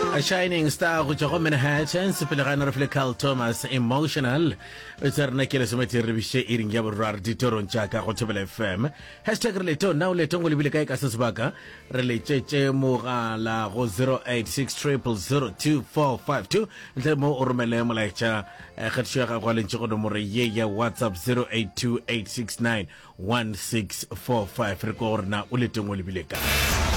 A shining star go tswa go Manhattan sepelagano re Carl Thomas emotional tsarna ke le semetse re bishe iring ya borwa di torong tšaka go Thobela FM #leto now leto go lebile kae ka sebaka re le tšetse mogala go 0863002452 ntle mo o romele molaetša kgetšo ya gago le ntšego nomoro ye ya WhatsApp 0828691645 re ko gore na o letong o lebile kae.